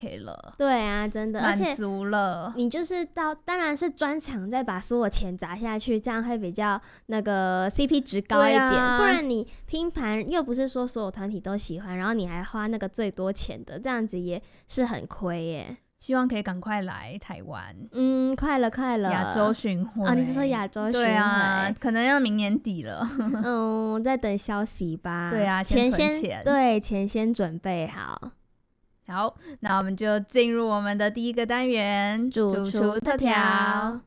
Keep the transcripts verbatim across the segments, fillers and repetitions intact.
OK 了。 对啊，真的，而且满足了。 你就是到，当然是专场再把所有钱砸下去，这样会比较那个 C P 值高一点，啊、不然你拼盘又不是说所有团体都喜欢，然后你还花那个最多钱的，这样子也是很亏耶。 希望可以赶快来台湾。 嗯，快了快了， 亚洲巡回啊？你是说亚洲巡回？ 对啊，可能要明年底了。 嗯，再等消息吧。 对啊， 钱先存钱， 对，钱先准备好。 好，那我们就进入我们的第一个单元—— 主厨特调。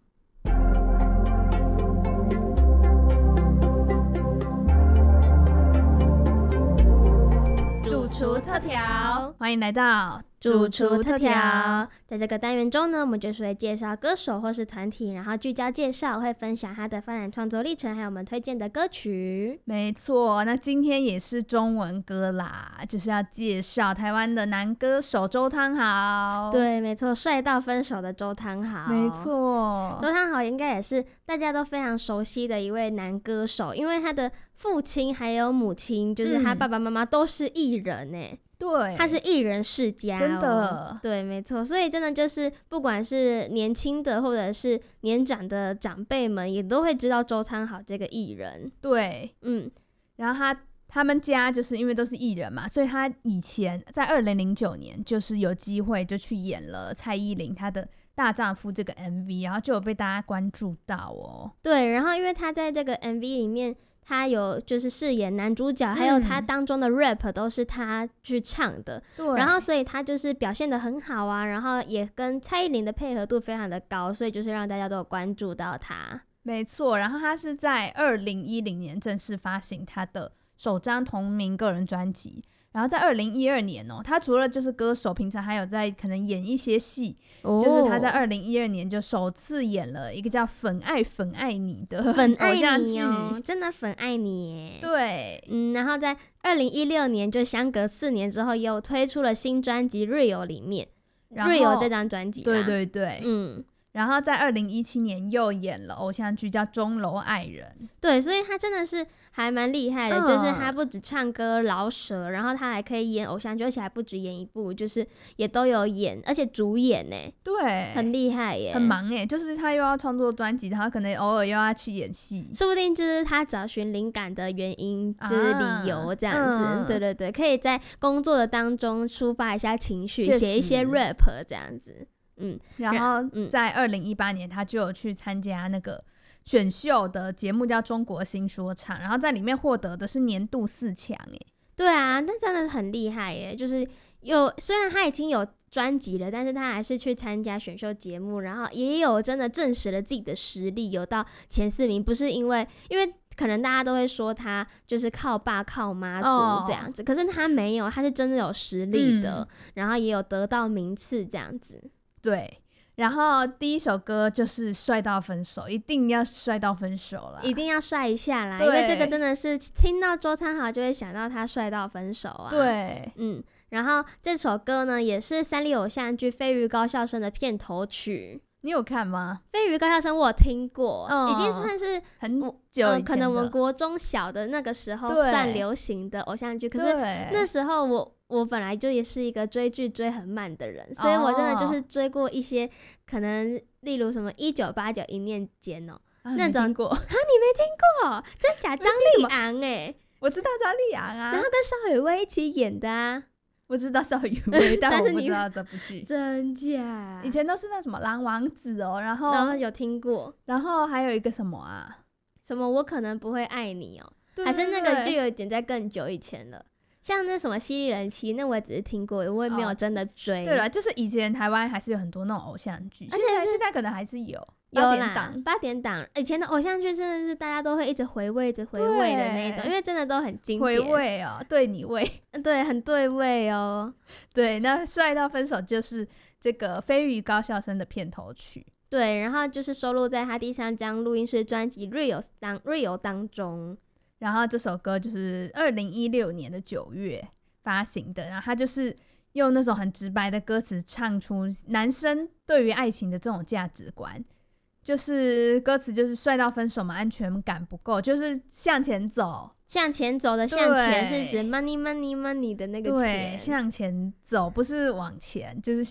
主厨特调， 欢迎来到主厨特调。在这个单元中呢，我们就是会介绍歌手或是团体，然后聚焦介绍，会分享他的发展创作历程，还有我们推荐的歌曲。 没错，那今天也是中文歌啦，就是要介绍台湾的男歌手周汤豪。 对，没错，帅到分手的周汤豪。 没错， 周汤豪应该也是大家都非常熟悉的一位男歌手，因为他的父亲还有母亲，就是他爸爸妈妈都是艺人耶、欸。 对， 他是艺人世家、哦， 真的， 对，没错，所以真的就是不管是年轻的或者是年长的长辈们，也都会知道周汤豪这个艺人。 对， 嗯， 然后他他们家就是因为都是艺人嘛，所以他以前在二零零九年就是有机会就去演了蔡依林她的大丈夫这个 M V， 然后就有被大家关注到哦。 对，然后因为他在这个 M V 里面。他有就是饰演男主角、嗯、还有他当中的 rap 都是他去唱的，对，然后所以他就是表现得很好啊，然后也跟蔡依林的配合度非常的高，所以就是让大家都有关注到他。 没错，然后他是在二零一零年正式发行他的首张同名个人专辑，然后在二零一二年哦，他除了就是歌手，平常还有在可能演一些戏、哦，就是他在二零一二年就首次演了一个叫《粉爱粉爱你》的粉爱你哦，真的粉爱你耶。 对， 嗯，然后在二零一六年就相隔四年之后，又推出了新专辑《Real》里面，《Real》这张专辑， 对对对， 嗯。 然后在二零一七年又演了偶像剧叫《钟楼爱人》， 对，所以他真的是还蛮厉害的、嗯，就是他不止唱歌饶舌，然后他还可以演偶像剧，而且还不止演一部，就是也都有演，而且主演呢， 对， 很厉害耶， 很忙耶，就是他又要创作专辑，然后可能偶尔又要去演戏， 说不定就是他找寻灵感的原因，就是理由这样子、啊嗯，对对对，可以在工作的当中抒发一下情绪，写一些 rap 这样子。嗯， 然后在二零一八年他就有去参加那个选秀的节目叫中国新说唱，然后在里面获得的是年度四强耶。 对啊，那真的很厉害耶，就是有虽然他已经有专辑了，但是他还是去参加选秀节目，然后也有真的证实了自己的实力，有到前四名，不是因为因为可能大家都会说他就是靠爸靠妈族这样子、哦、可是他没有，他是真的有实力的、嗯、然后也有得到名次这样子。 对，然后第一首歌就是帅到分手，一定要帅到分手啦， 一定要帅一下啦，因为这个真的是听到周汤豪就会想到他帅到分手啊。 对， 嗯，然后这首歌呢也是三立偶像剧《飞鱼高校生》的片头曲。 你有看吗？ 飞鱼高校生我有听过、哦、已经算是很久以前的、呃、 可能我们国中小的那个时候算流行的偶像剧，可是那时候我我本来就也是一个追剧追很慢的人，所以我真的就是追过一些、哦、可能例如什么一九八九一念间哦、 啊、 那种过啊，你没听过？真假？张立昂哎， 我知道张立昂啊， 然后跟邵雨薇一起演的啊。 我知道邵雨薇，但我不知道这部剧。 真假？ 以前都是那什么狼王子哦，然后然后有听过， 然后还有一个什么啊？ 什么我可能不会爱你哦，对对对，还是那个就有点在更久以前了。像那什么犀利人妻，那我也只是听过，我也没有真的追。哦、 对了，就是以前台湾还是有很多那种偶像剧，而且现在可能还是有。 有啦，八点档以前的偶像剧真的是大家都会一直回味一直回味的那一种，因为真的都很经典。 回味哦，对你味， 对，很对味哦。 对，那帅到分手就是这个《飞鱼高校生》的片头曲。 对，然后就是收录在他第三张录音室专辑《Real》当《Real》当中。 然后这首歌就是二零一六年的九月发行的，然后他就是用那种很直白的歌词唱出男生对于爱情的这种价值观。就是歌词就是帅到分手嘛，安全感不够，就是向前走， 向前走的向前是指 money money money 的那个钱， 对，向前走不是往前，就是